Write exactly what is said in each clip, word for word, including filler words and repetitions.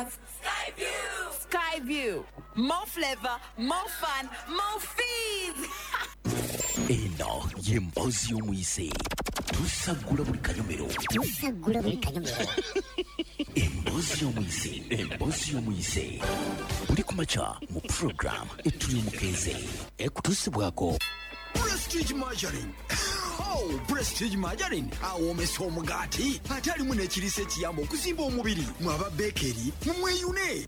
Skyview! Skyview! More flavor, more fun, more fees! Eno yembozi omuyise tusagula buli kanyomero tusagula buli kanyomero embozi omuyise embozi omuyise buli kumaca mu program etuli omukeze ekutusibwako Prestige Margarine. Oh, Prestige Margarine. Awomesa omugaati ate alimu n'ekiriisa ekiyamba okuzimba omubiri mwaba bekeri mumweyune.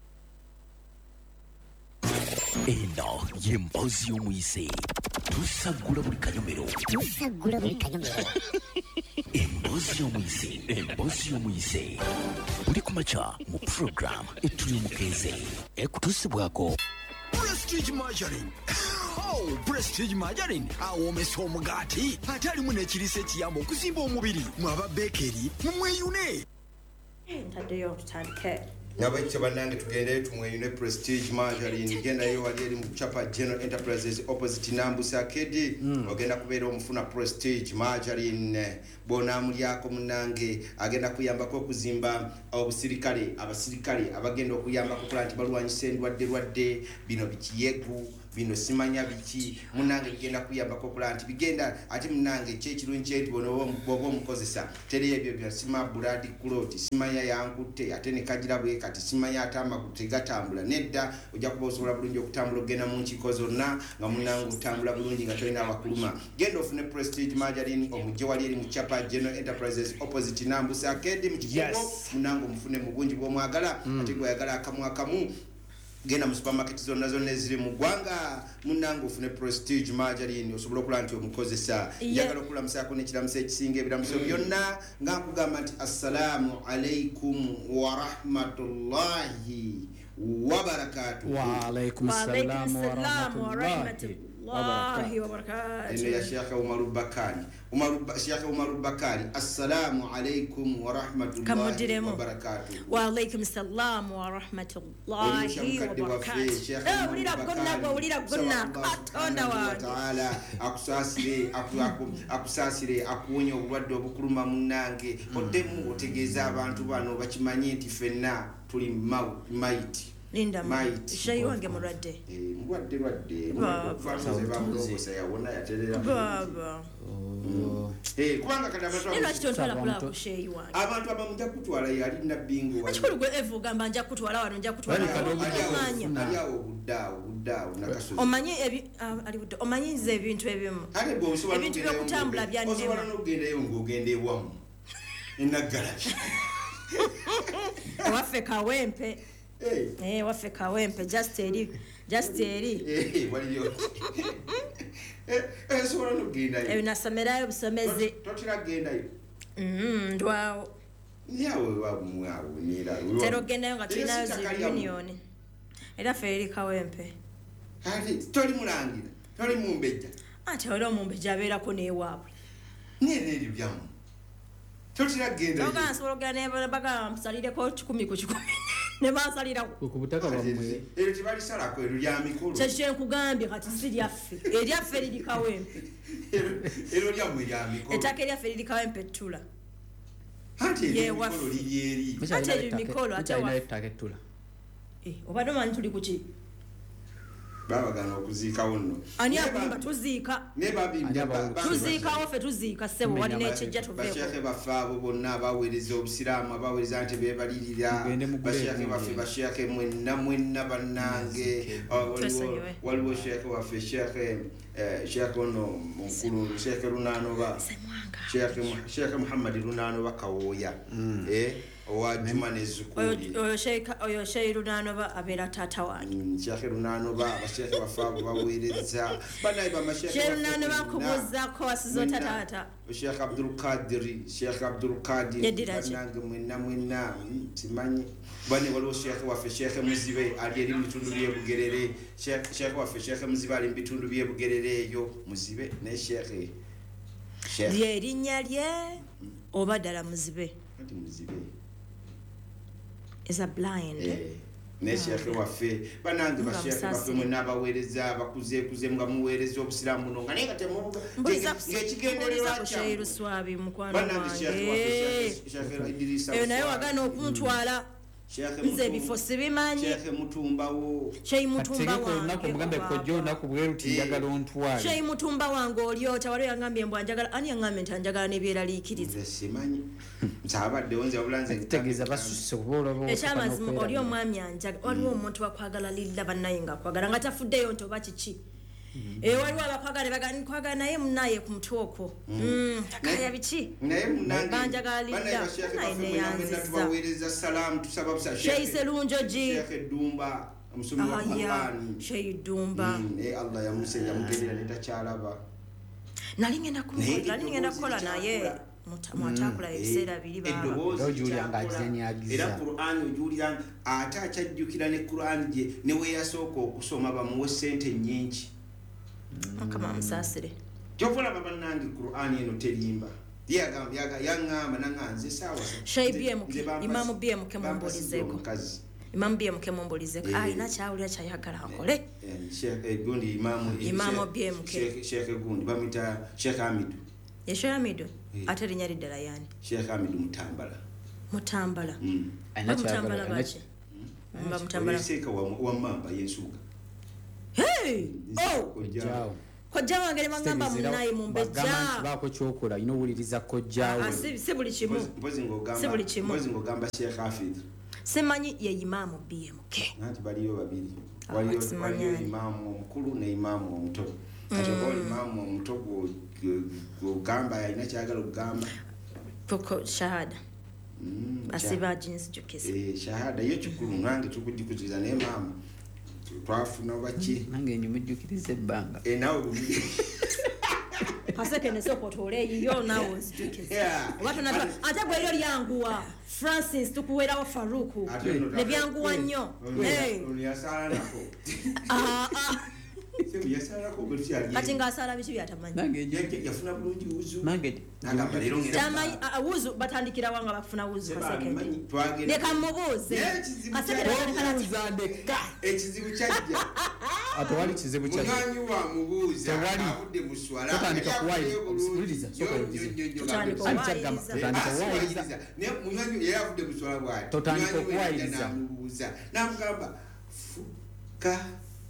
Eno yembozi omuyise tusagula buli kanyomero tusagula buli kanyomero embozi omuyise embozi omuyise buli kumaca mu program etuli omukeze ekutusibwako Prestige Margarine. Oh, Prestige Margarine. Awomesa omugaati ate alimu n'ekiriisa ekiyamba okuzimba omubiri mwaba bekeri mumweyune. Ntaddeyo tutandike. Nabaicha banange tugende tumweyune Prestige Margarine genda yo wali eri mu Chapa General Enterprises opposite Nambusa Arcade mm. ogenda kubeera omufuna Prestige Margarine bona mulyako munange agenda kuyambako okuzimba obusirikale abasirikale abagenda okuyambako kola nti balwanyisa endwadde lwadde bino bikiyegu bino simanya biki munange bigenda kuyambako kola nti bigenda ati munange kyekirungi eti bono bobo omukozesa tere ebyo bya sima blood clot simanya yankutte ate ne kagira bwe kati simanya atama kutegatambula nedda ojja kuba osobola bulungi okutambula ogenda mu nkiko zonna nga munange utambula bulungi nga tolina abakuluma genda ofune Prestige Margarine omujje wali eri mu Chapa General Enterprises opposite Nambusa Arcade mu kigo yes. munange omufune mu bungi bw'omwagala mm. ate gwayagala akamu akamu genda mu supermarket zonna zonna eziri mu gwanga munange ofune Prestige Margarine osobola okulaba nti omukozesa njagala yeah. okulamusako n'ekiramuso ekisinga ebiramuso byonna nga nkugamba nti assalamu alaikum wa rahmatullahi wa barakatuh. Wa alaikum assalam wa rahmatullahi Wallahi wa barakatuh. Ene ya Sheikh Umar Bakari. Umar Sheikh Umar Bakari. Assalamu alaikum wa rahmatullahi wa barakatuh. Wa alaikum assalam wa rahmatullahi wa barakatuh. Eh ulira gonna gwa ulira gonna katonda wa Taala akusasire akusasire akuonye obulwadde obukuluma munange odemu otegeeza abantu bano bakimanye nti fenna tuli maiti. Linda shayi wange mulwadde eh mulwadde lwadde mufanoze bakulokosa yawona yaterera baba eh kubanga kada abantu nina kitontwala kula ku shayi wange abantu abamujja kutwala yali na bingo wali akikulu gwe evu gamba nja kutwala wano nja kutwala omanya aliawo buddawo buddawo nakasozi omanye ali budde omanyi nze ebintu ebimu ate bwo osobola ebintu byokutambula byannema osobola n'ogendayo ng'ogenda ewamu enagalabi waffe kawempe eh eh waffe kawempe just eri just eri eh wali yo eh eh sobola n'ogendayo ebi nasamerayo busomeze totira gendayo mm ndwawo nyawe wabumwawo nira tero gendayo nga tulinayo zi union era ffe eri kawempe ati toli mulangira toli mumbejja ate oli omumbejja abeerako n'ewaabwe nyeneeri byamu totira gendayo oga nsobola okugenda ne baga musalireko kikumi ku kikumi ne basalira ku butaka bamwe ero tibali sala ko ero lya mikolo kyekye nkugambye kati si lyaffe eryaffe liri kawempe ero lya mwe lya mikolo ettaka eryaffe liri kawempe ttula ate mikolo liri eri ate mikolo ate wa ettaka ettula eh obadde manyi tuli kuki baba gano okuziika wonno ani abimba tuziika ne babimba tuziika ofe tuziika sebo wali n'ekijja tuveeko basheke bafaabo bonna abaweereza obusiraamu abaweereza nti beebalirira basheke baffe basheke mwenna mwenna bannange waliwo sheke waffe sheke sheke ono mukulu sheke Lunanoba sheke Muhammad Lunanoba Kawooya eh owa Juma nezukuli oyo sheika oyo sheyi Lunanoba abeera taata wange Sheikh Lunanoba abasheke bafaabo baweereza banayi bamasheke sheyi Lunanoba kubuzaako wasizo taata Sheikh Abdul Qadir Sheikh Abdul Qadir banange mwenna mwenna timanyi bane waliwo Sheikh waffe Sheikh Muzibe ali eri bitundu bye Bugerere Sheikh Sheikh waffe Sheikh Muzibe ali bitundu bye Bugerere eyo Muzibe ne Sheikh Sheikh lye erinnya lye oba ddala Muzibe ati Muzibe is a blind eh ne Sheikh waffe banange ba Sheikh waffe mwe nabaweereza bakuze kuze nga muweereza obusiramu no nga nenga temubuga ngekigendererwa kya Sheikh Swabi mukwano banange Sheikh waffe Sheikh Idrisa eyo nayo wagana okuntwala nze bifo sibimanyi Sheikh Mutumbawo Sheikh Mutumba wange nako mugambe kojjo nako bweruti njagala ontwale Sheikh Mutumba wange olyota wali yangambye mbwa njagala ani yangambe ntanjagala ne byeraliikiriza nze simanyi nsabadde onze obulanze tegeza basusse kubola bo ekyamazima oli omwami anjaga waliwo omuntu wakwagala lilla bannaye nga kwagala nga tafuddeyo nti oba kiki Eh waliwo abakwagala bagani kwagala naye munaye ku mutwe okwo mm takaya biki naye munange banjagala lilla naye yanziza tubaweereza salamu tusaba busa Sheikh Selunjoji Sheikh Dumba omusumi wa Qur'an Sheikh Dumba eh Allah yamusenya yamugerera netakyalaba nali ngenda kumukora nali ngenda kukola naye mwatakula ebiseera biri baba ojulira ng'agizenyagiza era Qur'an ojulira ate akyajjukira ne Qur'an gye ne we yasooka okusoma bamuwe ssente nnyingi kama msasire jofuna baba nangi Qur'an eno terimba yagamba yaga yangamba nanganze sawa Sheikh B M K Imam B M K mumbolizeko Imam B M K mumbolizeko ai na chawulya chayagala akole Sheikh Gundi Imam Imam B M K Sheikh Sheikh Gundi bamita Sheikh Hamidu ye Sheikh Hamidu ateri nyari dala yani Sheikh Hamidu Mutambala Mutambala ana Mutambala bache mba Mutambala Sheikh wa wa mamba yensuka hey oh kojjaawo kojja wange mangamba munaye mumbeja bako kyokola ino wuliriza kojjaawo si buli kimu mpozi ngogamba si buli kimu mpozi ngogamba Sheikh Hafidh semanyi ye Imam B M K nati baliyo babiri waliyo waliyo Imam omukulu ne Imam omuto kati ko Imam omuto gogamba ina kyagala okugamba koko shahada asiba jinsi jokese eh shahada yo kikulu nange tukujikuziza ne mama twafuna baki nange nyumujjukirize ebbanga e nawe kaseke ne soko tole yo nawe nzijukirize watu na ate gwe lyo lyanguwa Francis tukuwerawo Faruku ne byanguwa nnyo eh uniyasala nako ah ah sebi yasala ko buli ali kati ngasala bichi byatamanyi nange yafuna bulungi uzu nange nagamba lero ngera Tamayi awuzu batandikira wanga bafuna wuzu kaseke twagenda Neka mubuze kaseke zandeka ekizibu kyajja atwali kizibu kyajja munywanyi wa mubuza Tewali. avudde mu swala Totandika kuwayi uliriza soko Tutandika alikyagamba kuwayiriza. totandika kuwayiriza ne munywanyi yeye avudde mu swala bwati Totandika okuwayiriza. namubuza namugamba fuka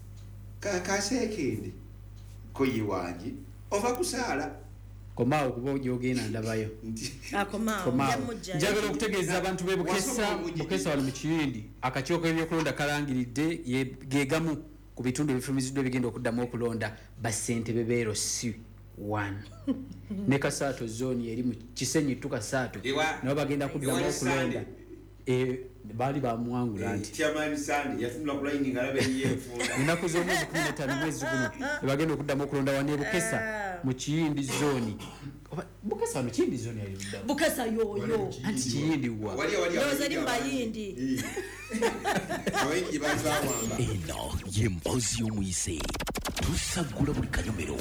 ka kasekende koyi wangi ova kusala komaawo kuba ojogenda ndabayo akoma komaawo njagala okutegeeza abantu be Bukesa Bukesa wali mu Kiyindi akakiiko k'ebyokulonda kalangiridde ye- gegamu ku bitundu ebifumiziddwa ebigenda okuddamu okulonda basente bebeero si one ne Kasaato zone eri mu Kisenyi tu Kasaato Ewa- nabo bagenda kuddamu ewa okulonda Sunday. eh baali bamuwangula nti chairman Sandi yafunula ku line ngalabe yefunda ennaku z'omwezi kumi na ttaano mwezi guno ebagenda okuddamu okulonda wane Bukesa mu Kiyindi zone Oba- Bukesa wano Kiyindi zone yali buddamu Bukesa yoyo anti Kiyindi wa wali wali Yoza li mbayindi abayindi bantu awamba eno y'emboozi y'omuyise tusagula buli kanyomero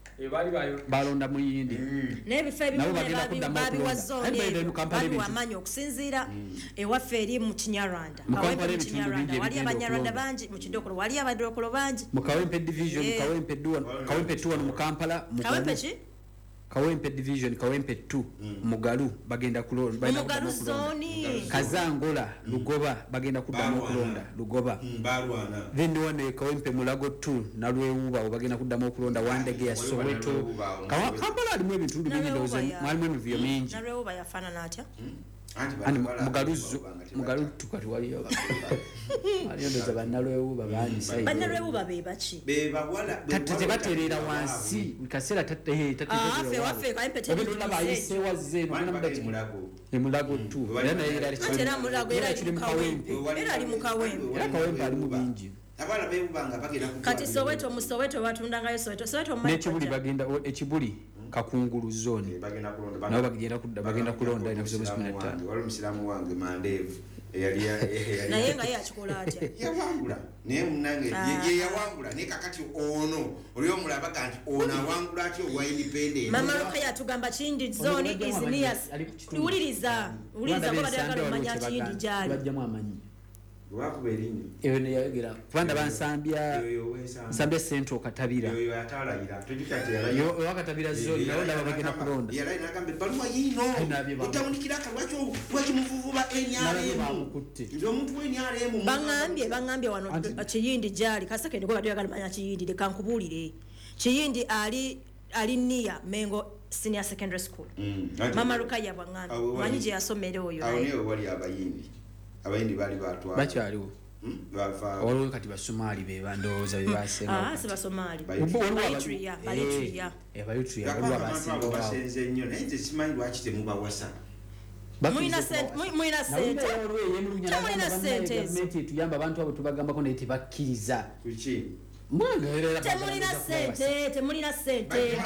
balonda mu Yindi n'ebifo Nabo ebimu bagenda kuddamu babiwa okulonda. zone Ari bayita eyo mu Kampala babiwa ebintu. amanyi okusinziira ewaffe eri mu Kinyarwanda Mu Kawempe Kampala mu ebitundu Kinyarwanda bingi wali ebigenda Abanyarwanda okulonda. bangi mu Kidokolo wali Abadokolo bangi mu Kawempe division Eh. Kawempe two Kawempe two wano mu Kampala mu Kawempe Galu. ki Kawempe division Kawempe two mu Galu bagenda kulonda bagenda Mugalu kuddamu okulonda. zoni Kazangola Lugoba bagenda kuddamu Barwana. okulonda Lugoba balwana then one Kawempe Mulago two na Lwewuba bagenda kuddamu okulonda Wandege ya Waliwo Soweto Nalwewuba, Kawa- Soweto. Kampala alimu ebitundu bingi Nalwewuba ndoze ya- mwalimu ebivuyo mingi nalwewo bayafaanana atya ani mugaluzo mugalu tukati waliyo waliyo ndoza bannalwewuba bangi sayi bannalwewuba be baki bebawala tatu tebaterera wansi kasera tate Ah, waffe waffe Kawempe obintu bayisewa zeno Bani bana bali mudaki mulago emulago tu era naye era ate era mulago era ali mu Kawempe era ali mu Kawempe era Kawempe ali mu bingi abana bebubanga bagenda ku kati Soweto mu Soweto batundangayo Soweto Soweto mu n'ekibuli bagenda o- ekibuli kakungulu zone bagenda kulonda nabo bagenda kudda bagenda kulonda ina kuzoba kumi na ttaano wali musiramu wange mandevu eyali eyali- naye nga ye akikola atya yawangula naye munange Ah. ye yawangula naye kakati ono oli omulaba kanti ono awangula atya owa independent Mama Rukaya tugamba Kiyindi zone Ono is bajjamu near amanyi, ali ku kitundu. uliriza uliriza ko badagala omanya Kiyindi gyali bajjamu amanyi Wakuba erinnya. Eyo ne yayogera. Kubanda bansambya nsambya Central Katabira. Yo yo atalayira. Tujikati yala. Yo wakatabira zone nawo ndaba bagenda kulonda. Yala inagambe baluwa yino. Utawunikira kalwacho lwaki muvuvuba enyalemu. Ndio omuntu wenyalemu. Bangambye bangambye wano Kiyindi jali kaseke ndiko batyo yakali manya Kiyindi de kankubulire. Kiyindi ali ali niya Mengo Senior Secondary School. Mm. Mama Rukaya bwangambe. Manyi je yasomere oyo. Awo niyo wali abayindi. Abayindi bali batwa. Bakyaliwo. Hmm? Bava. Waliwo kati basomali be bandowooza be basenga. Ah, si basomali. Bayitria. Bayitria. Eh, bayitria. Waliwo basenga. Basenze nnyo. Naye nze simanyi lwaki temubawasa. Muina sente, muina sente. Muina sente. Gavumenti tuyamba abantu abo tubagambako naye tebakkiriza. Kuki? Mwangerera. Temulina sente, temulina sente.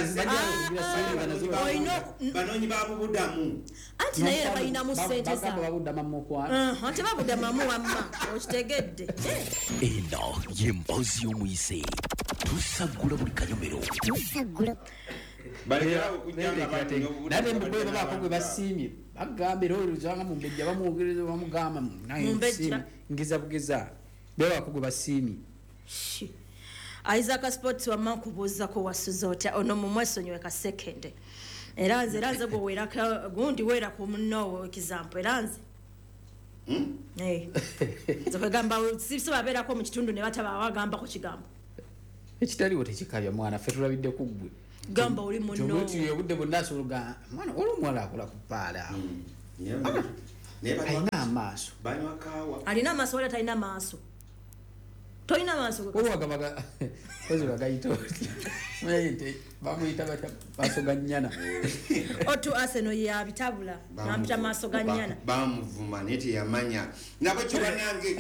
Banonyi babubudamu. Anti naye balina mu sente za. Babudama mukwa. Ah, anti babudama mu wamma. Okitegedde. Eno y'emboozi y'omuyise tusagula buli kanyomero tusagula nate mbugoye babako gwe basiimye bagambira oluzanga mu mbejja bamwogereza bamugamba naye ngiza bugeza bebako gwe basiimye. Isaac Sports wa mankubuza ko wasuzota ono mu mwesonyo ka second. Eranze eranze go wera ka gundi wera ku muno example eranze. Hmm? Eh. Zokagamba siso babera ko mu kitundu ne bataba bagamba ko kigambo. Ekitali wote kikabya mwana fe tulabidde ku gwe. Gamba oli muno. Jomuti yobudde bonnaso luga mwana oli mwala akola kupala. Yeah. Neba alina amaaso. Banywa kawa. Alina amaaso wala talina maaso. Toina maaso. Ko wagabaga kozi bagayito. Mayite bamuyita batya maaso ganyana. Otu Arsenal ya bitabula. Nampita maaso ganyana. Bamuvuma neti yamanya. Nabo kibanange.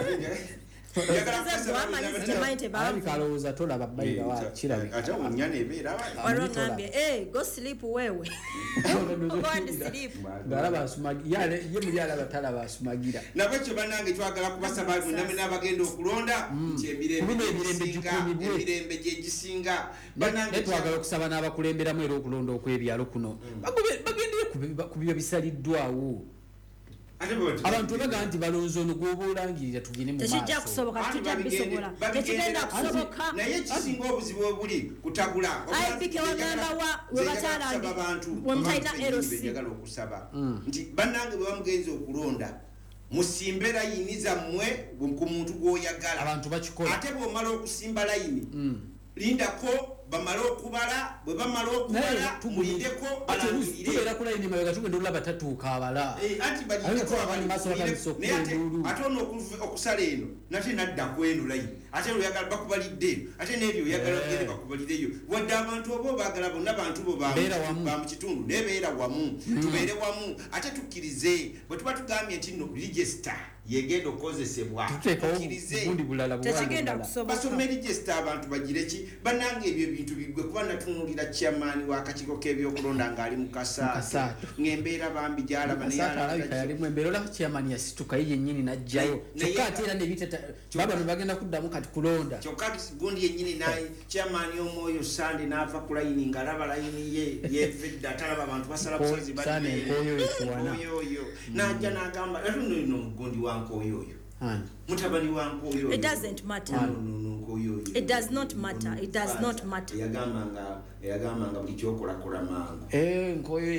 Abikaloza tola babayira wa kirabika. Ata unyane ebera wa. Warangambye eh go sleep wewe. Go and sleep. Galaba asumagi yale ye muri yala batala basumagira. Nabakyo banange twagala kubasaba namwe nabagenda okulonda kyemirembe emirembe emirembe gyegisinga banange twagala okusaba n'abakulembera mu era okulonda okwebyalo kuno. Bagendeye kubyo bisaliddwawo. Abantu baga nti balonzo no gwobolangirira tugine mu maaso. Tekijja kusoboka kijja bisobola. Tekigenda kusoboka. Naye kisinga obuzibu obuli kutagula. Ai bike wagamba wa we batalandi. Wamtaina L C. Njagala okusaba. Nti banange bwe bamugenze okulonda. Musimbe layini zammwe ku muntu gwoyagala. Abantu bakikola. Ate bwe omala okusimba layini. Lindako bamala okubala bwe bamala okubala mulindeko balangirire tubeera ku layini mabega tugenda olaba tatuuka abala anti balindeko abali maso ate ono okusala eno nate nadda ku eno layini ate oyagala bakubalidde ate n'ebyo oyagala bagende bakubalireyo wadde abantu oba baagala bonna bantu bo ba mu kitundu nebeera wamu tubeere wamu ate tukkirize bwe tuba tugambye nti no register yegenda okozesebwa tukkirize tekigenda kusoboka basome register abantu bagireki banange ebyo bintu bigwe kuba natunulira chairman w'akakiiko k'ebyokulonda ng'ali mu kasaato ng'embeera bambi gyalaba neyalimu embeera olaba chairman yasituka ye yennyini n'ajjayo kyokka ate era nebitata baba ne bagenda kuddamu kati kulonda kyokka gundi yennyini naye chairman y'omwoyo sande n'ava ku layini ng'alaba layini ye yevedde atalaba abantu basala busozi badioyo n'ajja n'agamba ate nno omugundi wa nkooyoyo mutabani wa nkooyoyo it doesn't matter it does not matter it does not matter yagambanga yagambanga buli kyokolakola mangu eh nkoyo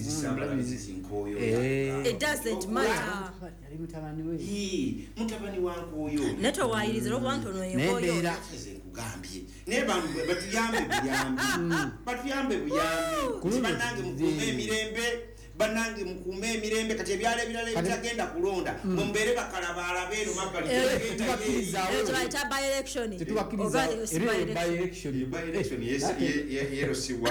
it doesn't matter yali mutabani we yi mutabani wa nkooyo neto wayirizira obantu ono yenkoyo kugambye ne bantu batuyambe buyambi batuyambe buyambi kubanange mukume emirembe banange mukume emirembe kati ebyalo ebirala ebitagenda kulonda mumbere bakalabala beno mabbali tubaita by election tetubakiriza by election by election yerosibwa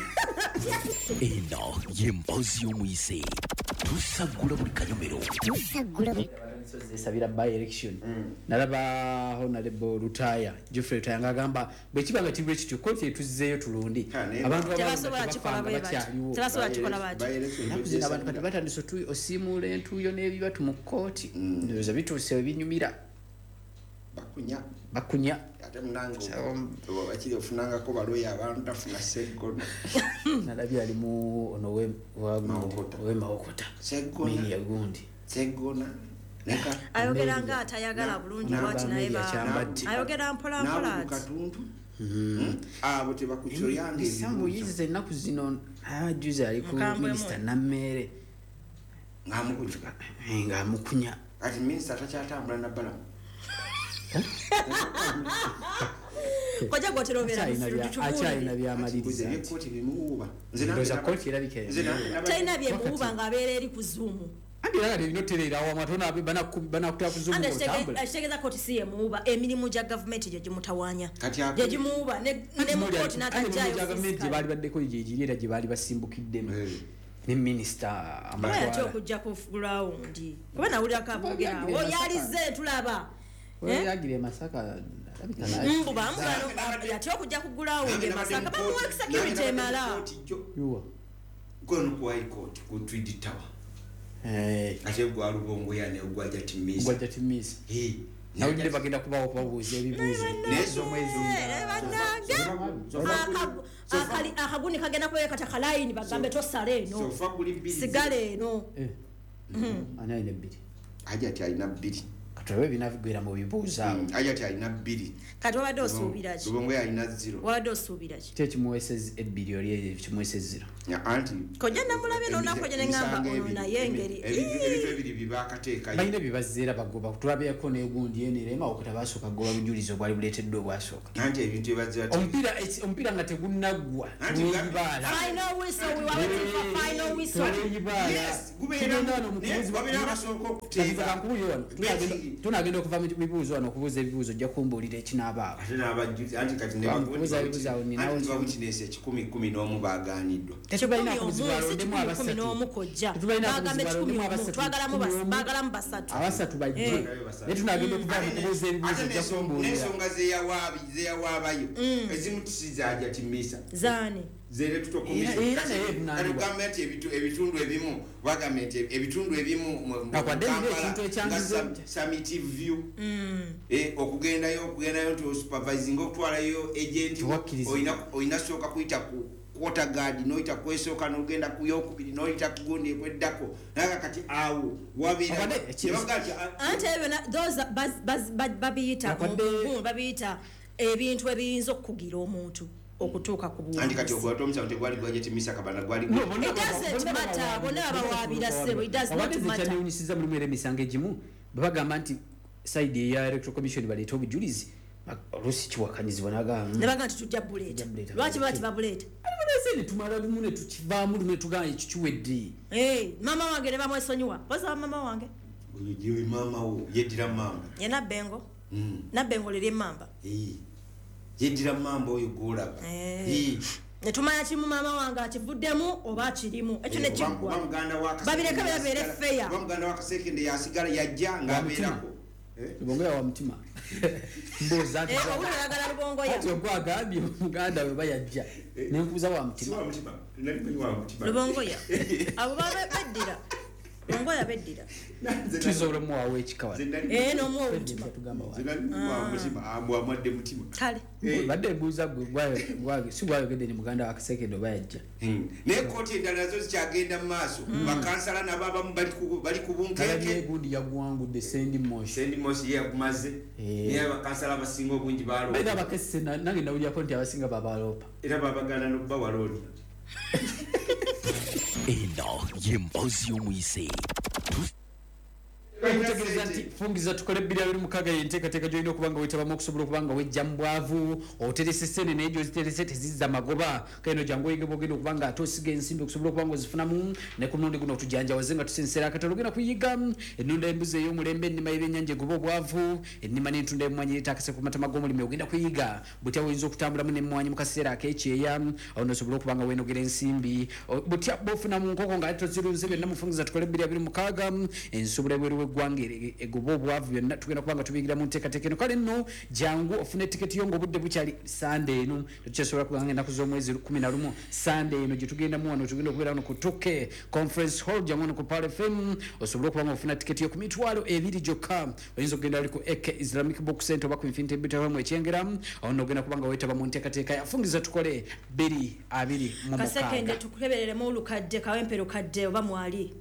eno y'emboozi y'omuyise tusagula buli kanyomero tusagula esabira by election nalaba honorable Lutaya Geoffrey Lutaya ngagamba bwe kibanga tibwe kityo koti etuzzeeyo tulonde abantu abasobola kikola bwe bati tebasobola kikola bati nakuzina abantu kati batandise tu osimuula entuuyo n'ebibatu mu kooti ndowooza bituuse ebinyumira bakunya bakunya ate munange bakiri ofunangako baloya abantu tafuna seggono nalabye ali mu ono we mawokota seggono mini ya gundi seggono ayogera nga atayagala bulungi bwati naye ayogera mpola mpola ati abo tebakuchoyange samuyize ennaku zino ajuze ali ku minisita nammere ngamukunya ngaamukunya ati minisita takyatambula nabbala koja gotero vera akyalina byamaliriza ebikoti bimuwuba nze koti erabike talina byemuwuba ng'abeera eri ku zuumu ambira binoterera awo amatona banakutera ku zuumu otambula akitegeeza koti si yemuwuba emirimu gya gavumenti gye gimutawaanya gye gimuwuba ne mu koti n'atajjayo gavumenti gye baali baddeko gyegiri era gye baali basimbukiddemu ne minisita amatwala okujja ku gulawundi kuba nawulirako aboogera awo yalize tulaba yagire Masaka mbuba mugano yatyo okujja ku gulawundi Masaka bamuwa security emala yuwa gono ku high court ku Tweed Tower ate gwa Lubongo yane ugwa Jatimisa ugwa Jatimisa nawe ndi bagenda kubawo kubabuuza ebibuuzo nezo mwezi akali akaguni kagenda kweka takalaini bagambe tosale eno sigale eno ana ine bbiri ajati alina bbiri katowe binavigwera mu bibuuza ajati alina bbiri kati wabadde osuubira ki Lubongo yalina zero wabadde osuubira ki kye kimuweeseza ebbiri oli ekimuweeseza zero anti koja namulabye n'olunaku gye ne ngamba ono naye engeri ebintu ebiri bibakateekayo balina byebazeera bagoba tulabyeko n'egundi enerema okuta basooka goba bujulizi obwali buleeteddwa obwasooka anti ebintu ebazeera omupiira omupiira nga tegunnaggwa tuweyibaala final whistle we were waiting for final whistle yes gubeera wabira abasooka okuteeka tunagenda okuva mu bibuuzo wano okubuuza ebibuuzo ojja kumbuulira ekinaabaawo ate n'abajjuzi anti kati nebakuwitness ekikumi kumi n'omu baagaaniddwa bagalamu basatu abasatu bajje naye tunagenda okuva mu kubuuza ebibuuzo ojja kumbuulira n'ensonga zeyawaabayo ezimu tusizaja timisa zaani zere tutokomishoni gavumenti ebitundu ebimu bagavumenti ebitundu ebimu nga Summit View okugendayo okugendayo nti supervising okutwalayo agent oyina sooka kuyita ku quarter guard noyita kwesooka n'ogenda ku yokubiri noyita ku gundi ekweddako naye kati awo wabeera anti those babiyita babiyita ebintu ebiyinza okukugira omuntu okutuuka ku buwagizi andi kati ogwatu omusawo tegwali budget misa kabana gwali it doesn't matter bona abawaabira sebo it does not matter kyannewunyisiza mulimu era emisango egimu babagamba nti side eya electoral commission baleeta obujulizi oluusi kiwakanyizibwa nabaga nti tujja buleeta lwaki baba tibabuleeta ne tumala lumu ne tukivaamu lumu ne tugamba ekyo kiwedde maama wange ne bamwesonyiwa basaba maama wange oyo maama wo yeddira mamba ye nabbengo nabbengo liri mamba yeddira mamba oyo golaba netumanya kimu maama wange akivuddemu oba akirimu ekyo nekiggwa babireka birabeere feya muganda wakasekende yasigala yajja ngaabeerako Lubongo ya wa mutima mboza ati oyagala Lubongo ya ati ogwagambye muganda we bayajja nenkuza wa mutima wa mutima nali wa mutima Lubongo ya abo babeddira Lubongo ya beddira tuzoro mu wawe ekikawa eh no mu mutima tugamba wa zinali wa mutima abo amadde mutima kale badde buza gwe gwe si gwa gede ni muganda wa kasekedo bayajja ne koti endala zo zikyagenda mu maaso bakansala nababa bali ku bali ku bunkeke gundi yagwangu de sendi moshi sendi moshi ya kumaze ne bakansala basingo bungi balo benda bakesse nange nawulya konti abasinga babalopa era babagana no bawaloni eno yempozi omuyise okutegeeza nti fungiza tukole bbiri abiri mukaaga yenteekateeka gyolina okubanga wetabamu okusobola okubanga wejja mu bwavu oterese sene naye gyoziterese tezizza magoba kaino jangu oyige bwogenda okubanga ate osiga ensimbi okusobola okubanga ozifunamu ne ku mulundi guno otujanjawaze nga tusensera akatalo ogenda kuyiga ennunda embuzi ey'omulembe ennima y'ebyennyanja egoba obwavu ennima n'entunda emmwanyi ereetakase ku matama g'omulimi ogenda kuyiga butya oyinza okutambulamu n'emmwanyi mu kaseera ak'ekyeya awo nosobola okubanga weenogera ensimbi butya bwofuna mu nkoko ng'ate tozirunze byonna mufungiza tukole bbiri abiri mukaaga ensobola ebweru w'eggwanga egoba obwavu byonna tugenda kubanga tubiyigira mu nteekateeka eno kale nno jangu ofuna etiketi yo ng'obudde bukyali sande eno tukyasobola kuganga ennaku z'omwezi kumi na lumu sande eno gye tugendamu wano tugenda okubeera wano ku tuke conference hall jangu wano ku Pal F M osobola okubanga ofuna tiketi yo ku mitwalo ebiri gyokka oyinza okugenda wali ku Eke Islamic Book Center oba ku Infinity Bitteramu ekyengera awo nno ogenda kubanga weetaba mu nteekateeka yafungiza tukole bbiri abiri mu mukaaga kasekende tukulebereremu olukadde kawempe lukadde oba mwali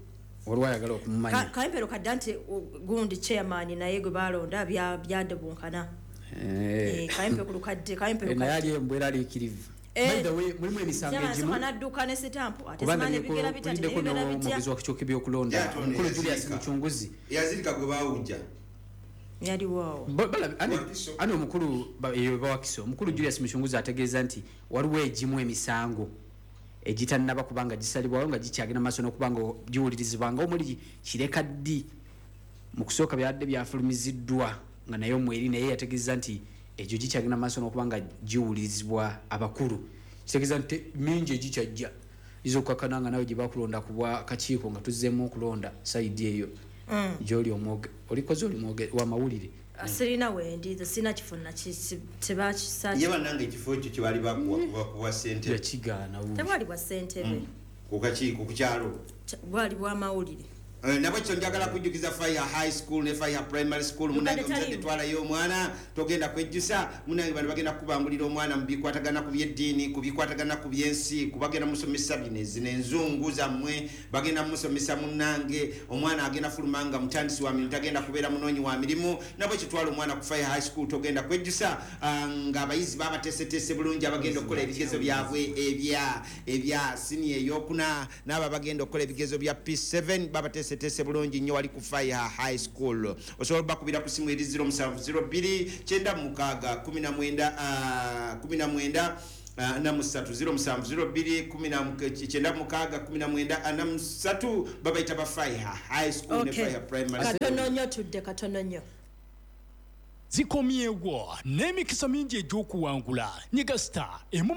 olwayagala okumumanya kaimpero kadda nti gundi chairman naye gwe balonda byadebunkana kaimpero kulukadde kaimpero naye ali embwera aliikirivu by the way mulimu emisango egimu anadduka ne sitampu ate simane ebigera bitatu nebigera bitya omugezi wa kicuuka ebyokulonda omukulu Julius Muchunguzi yazirika gwe baawujja yali wao ani omukulu eyo bawakiso omukulu Julius Muchunguzi ategeeza nti waliwo egimu emisango egitannaba kubanga gisalibwawo nga gikyagenda maaso n'okubanga giwulirizibwanga omuli kireka ddi mu kusooka byadde byafulumiziddwa nga naye omweri naye yategeeza nti egyo gikyagenda maaso n'okubanga giwulirizibwa abakulu kitegeeza nti mingi egikyajja izokukakana nga nawe gye bakulonda ku bwa kakiiko nga tuzzeemu okulonda sayidi eyo gy'oli omwoge olikoze oli mwoge wa mawulire sirina wendi sina kifuna tebakisaaki ye bannange ekifo ekyo kye bali bakuwa ssente yakigaana tewali bwa ssentebe ku kakiiko ku kyalo bwali bwa mawulire nabwe kyo njagala kujjukiza Fire High School ne Fire Primary School munange omuzadde twalayo omwana togenda kwejjusa munange bano bagenda kubangulira omwana mu bikwatagana ku byeddiini ku bikwatagana ku byensi kubagenda musomesa binezi n'enzungu zammwe bagenda musomesa munange omwana agenda fulumanga mutandisi wa mirimu tagenda kubeera munoonyi wa mirimu nabwe kitwala omwana ku Fire High School togenda kwejjusa nga abayizi babateeseteese bulungi abagenda okukola ebigezo byabwe ebya ebya siniya eyokuna n'abo bagenda okukola ebigezo bya P seven babateese setese bulungi nnyo wali ku Fire High School osobola bakubira ku simu eri zero seven zero two nine mukaga kumi na mwenda kumi na mwenda na musatu zero seven zero two nine mukaga kumi na mwenda na musatu babayita ba Fire High School ne Fire Primary School katono nnyo tudde katono nnyo zikomyewo n'emikisa mingi egy'okuwangula nyiga star emu